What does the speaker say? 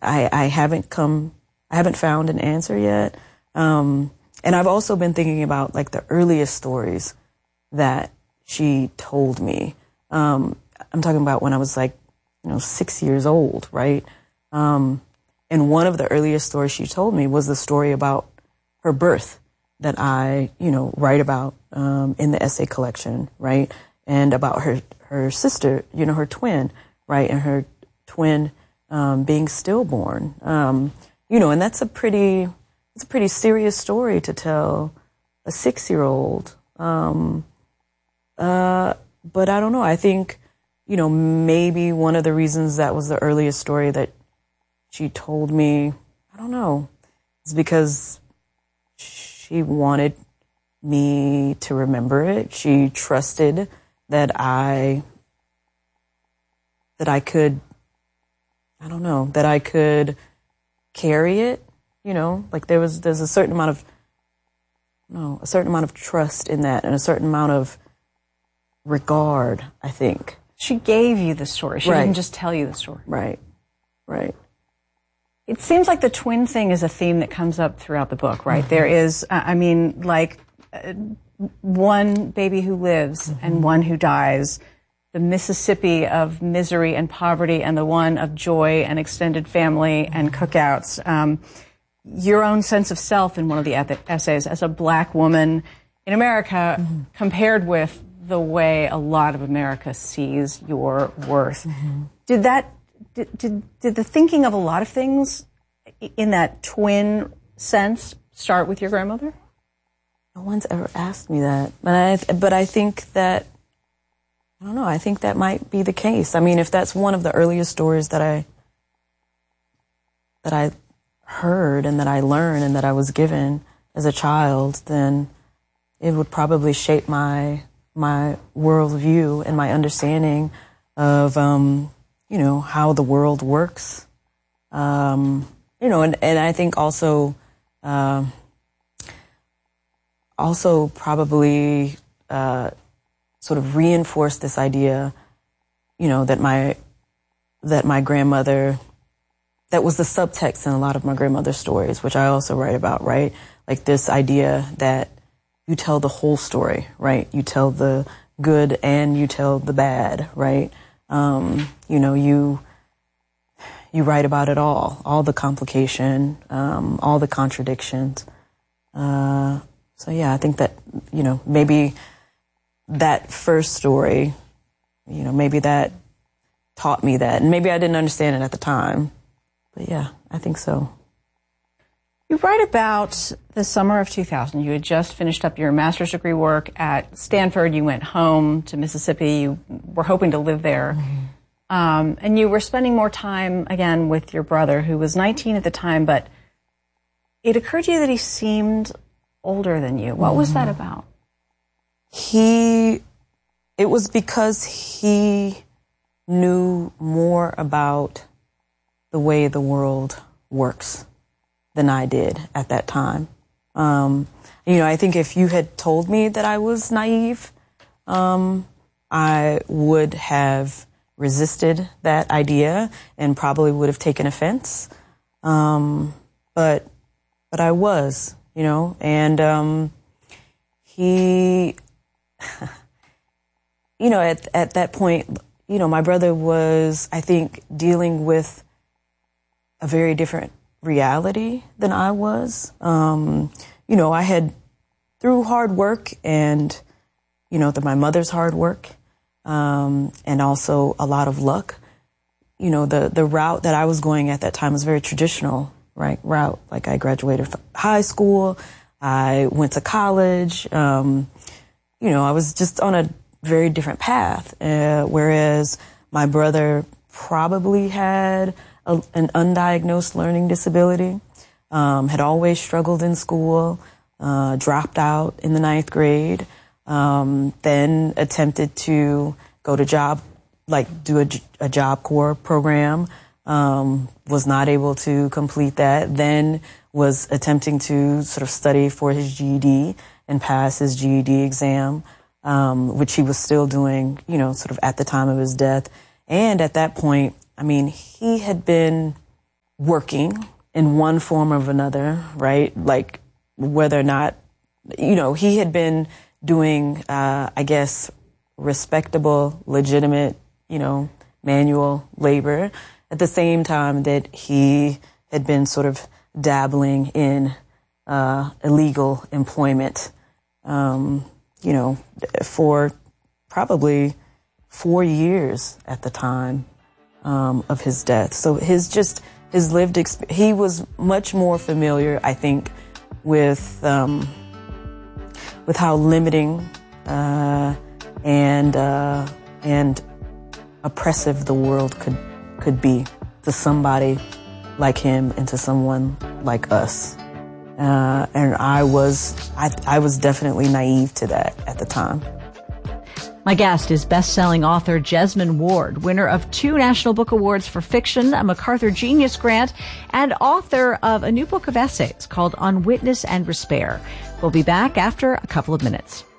I haven't found an answer yet. And I've also been thinking about like the earliest stories that she told me. I'm talking about when I was like, 6 years old, right? And one of the earliest stories she told me was the story about her birth that I, write about in the essay collection, right? And about her sister, her twin, right? And her twin being stillborn, and that's a pretty serious story to tell a 6-year-old. But I don't know. I think, maybe one of the reasons that was the earliest story that she told me, I don't know, is because she wanted me to remember it. She trusted that I could, that I could carry it, like there's a certain amount of trust in that and a certain amount of regard, I think. She gave you the story. She Right. didn't just tell you the story. Right. It seems like the twin thing is a theme that comes up throughout the book, right? Mm-hmm. There is, one baby who lives mm-hmm. and one who dies, the Mississippi of misery and poverty, and the one of joy and extended family and cookouts. Your own sense of self in one of the essays as a black woman in America mm-hmm. compared with the way a lot of America sees your worth. Mm-hmm. Did the thinking of a lot of things in that twin sense start with your grandmother? No one's ever asked me that, but I think that, I don't know, I think that might be the case. I mean, if that's one of the earliest stories that I heard and that I learned and that I was given as a child, then it would probably shape my worldview and my understanding of, how the world works. And I think also probably sort of reinforce this idea, that my grandmother, that was the subtext in a lot of my grandmother's stories, which I also write about, right? Like this idea that you tell the whole story, right? You tell the good and you tell the bad, right? You write about it all the complication, all the contradictions. So yeah, I think that, maybe that first story, maybe that taught me that. And maybe I didn't understand it at the time. But yeah, I think so. You write about the summer of 2000. You had just finished up your master's degree work at Stanford. You went home to Mississippi. You were hoping to live there. Mm-hmm. And you were spending more time, again, with your brother, who was 19 at the time. But it occurred to you that he seemed older than you. What was that about? It was because he knew more about the way the world works than I did at that time. I think if you had told me that I was naive, I would have resisted that idea and probably would have taken offense. But I was, and he, at that point, my brother was, I think, dealing with a very different reality than I was. I had, through hard work and, my mother's hard work, and also a lot of luck, the route that I was going at that time was very traditional, right, route. Like I graduated from high school, I went to college, I was just on a very different path, whereas my brother probably had an undiagnosed learning disability, had always struggled in school, dropped out in the 9th grade, then attempted to go to do a Job Corps program, was not able to complete that, then was attempting to sort of study for his GED and pass his GED exam, which he was still doing, sort of at the time of his death. And at that point, I mean, he had been working in one form or another, right? Like whether or not, he had been doing, I guess, respectable, legitimate, manual labor at the same time that he had been sort of dabbling in illegal employment, for probably 4 years at the time of his death. So his lived experience, he was much more familiar, I think, with how limiting and oppressive the world could be to somebody like him and to someone like us. And I was definitely naive to that at the time. My guest is best-selling author Jesmyn Ward, winner of 2 National Book Awards for fiction, a MacArthur Genius Grant, and author of a new book of essays called On Witness and Despair. We'll be back after a couple of minutes.